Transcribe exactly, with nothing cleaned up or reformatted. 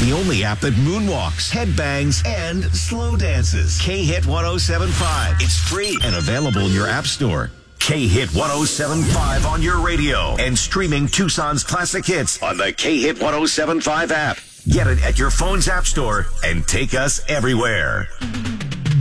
The only app that moonwalks, headbangs, and slow dances. K-Hit ten seventy-five. It's free and available in your app store. K-Hit ten seventy-five on your radio and streaming Tucson's classic hits on the K-Hit ten seventy-five app. Get it at your phone's app store and take us everywhere.